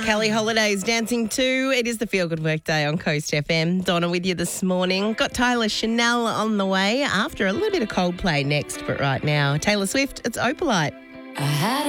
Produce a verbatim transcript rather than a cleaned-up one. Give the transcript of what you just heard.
Kelly Holidays dancing too. It is the Feel Good Workday on Coast F M. Donna with you this morning. Got Tyler Chanel on the way after a little bit of Coldplay next, but right now, Taylor Swift, it's Opalite. I had